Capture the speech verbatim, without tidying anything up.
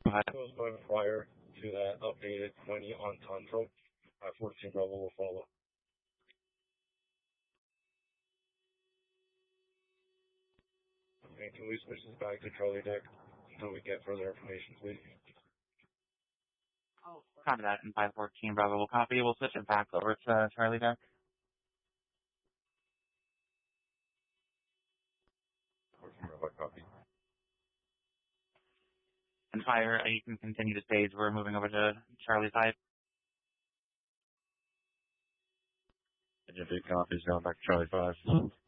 ahead. It was going prior to that updated twenty on Tundra. five fourteen Bravo will follow. And can we switch this back to Charlie deck until we get further information, please? Oh, copy that. And five fourteen Bravo will copy. We'll switch it back over to Charlie deck. fourteen Bravo copy. And Fire, you can continue to stage. We're moving over to Charlie's side. Agent eight copies, going back to Charlie five.